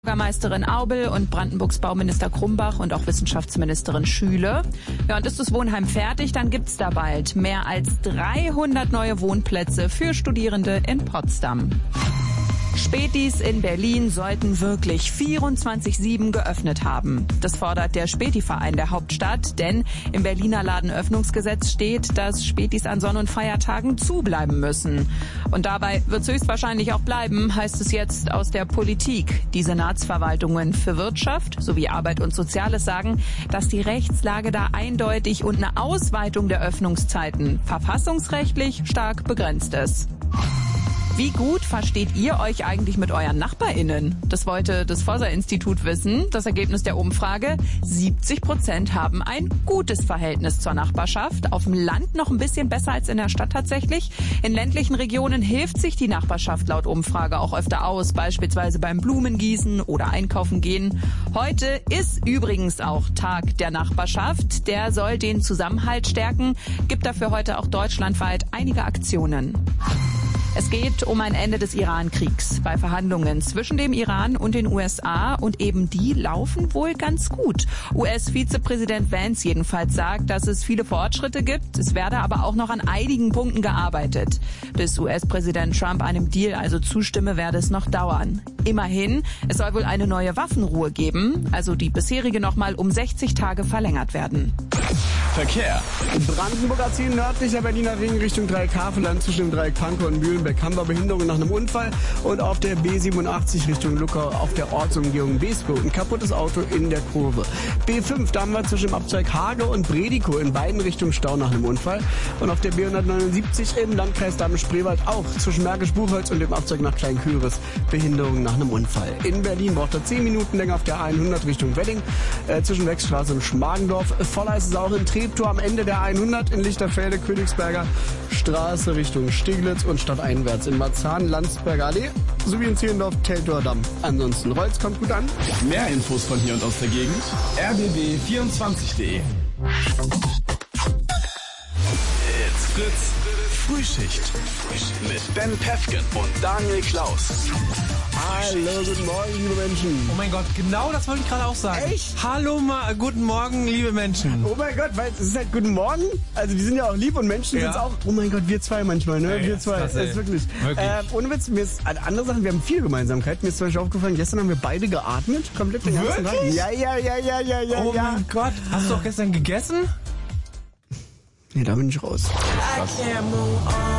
Bürgermeisterin Aubel und Brandenburgs Bauminister Krumbach und auch Wissenschaftsministerin Schüle. Ja, und ist das Wohnheim fertig, dann gibt's da bald mehr als 300 neue Wohnplätze für Studierende in Potsdam. Spätis in Berlin sollten wirklich 24/7 geöffnet haben. Das fordert der Späti-Verein der Hauptstadt, denn im Berliner Ladenöffnungsgesetz steht, dass Spätis an Sonn- und Feiertagen zubleiben müssen. Und dabei wird es höchstwahrscheinlich auch bleiben, heißt es jetzt aus der Politik. Die Senatsverwaltungen für Wirtschaft sowie Arbeit und Soziales sagen, dass die Rechtslage da eindeutig und eine Ausweitung der Öffnungszeiten verfassungsrechtlich stark begrenzt ist. Wie gut versteht ihr euch eigentlich mit euren NachbarInnen? Das wollte das Forsa-Institut wissen. Das Ergebnis der Umfrage: 70% haben ein gutes Verhältnis zur Nachbarschaft. Auf dem Land noch ein bisschen besser als in der Stadt tatsächlich. In ländlichen Regionen hilft sich die Nachbarschaft laut Umfrage auch öfter aus, beispielsweise beim Blumengießen oder Einkaufen gehen. Heute ist übrigens auch Tag der Nachbarschaft. Der soll den Zusammenhalt stärken, gibt dafür heute auch deutschlandweit einige Aktionen. Es geht um ein Ende des Iran-Kriegs bei Verhandlungen zwischen dem Iran und den USA und eben die laufen wohl ganz gut. US-Vizepräsident Vance jedenfalls sagt, dass es viele Fortschritte gibt, es werde aber auch noch an einigen Punkten gearbeitet. Bis US-Präsident Trump einem Deal also zustimme, werde es noch dauern. Immerhin, es soll wohl eine neue Waffenruhe geben, also die bisherige nochmal um 60 Tage verlängert werden. Verkehr. Brandenburg A10 nördlicher Berliner Ring Richtung Dreieck Havelland zwischen dem Dreieck Pankow und Mühlenbeck haben wir Behinderungen nach einem Unfall und auf der B87 Richtung Luckau auf der Ortsumgehung Beeskow ein kaputtes Auto in der Kurve. B5, da haben wir zwischen dem Abzweig Hage und Bredikow in beiden Richtungen Stau nach einem Unfall und auf der B179 im Landkreis Dahme-Spreewald auch zwischen Märkisch-Buchholz und dem Abzweig nach Klein-Küris Behinderungen nach einem Unfall. In Berlin braucht er 10 Minuten länger auf der 100 Richtung Wedding zwischen Wechstraße und Schmargendorf. Voller ist es auch in Treptow am Ende der 100 in Lichterfelde, Königsberger Straße Richtung Steglitz und stadteinwärts in Marzahn, Landsberger Allee sowie in Zehlendorf, Teltower Damm. Ansonsten Rolls kommt gut an. Mehr Infos von hier und aus der Gegend: rbb24.de. It's Fritz Frühschicht mit Ben Pefken und Daniel Klaus. Hallo, guten Morgen, liebe Menschen. Oh mein Gott, genau das wollte ich gerade auch sagen. Echt? Hallo, guten Morgen, liebe Menschen. Oh mein Gott, weil es ist halt guten Morgen. Also wir sind ja auch lieb und Menschen sind auch. Oh mein Gott, wir zwei manchmal, ne? Ey, wir zwei. das ist wirklich. Ohne Witz, mir ist andere Sachen, wir haben viel Gemeinsamkeit. Mir ist zum Beispiel aufgefallen, gestern haben wir beide geatmet, komplett den ganzen Tag. Wirklich? Ja. Oh mein Gott, hast du auch gestern gegessen? Nee, da bin ich raus. Krass.